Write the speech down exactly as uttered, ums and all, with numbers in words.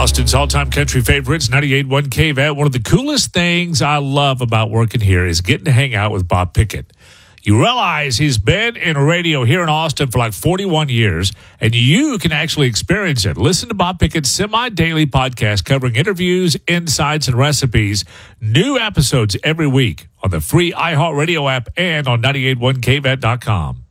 Austin's all-time country favorites, ninety-eight point one K V A T. One of the coolest things I love about working here is getting to hang out with Bob Pickett. You realize he's been in radio here in Austin for like forty-one years, and you can actually experience it. Listen to Bob Pickett's semi-daily podcast covering interviews, insights, and recipes. New episodes every week on the free iHeartRadio app and on ninety-eight point one K V A T dot com.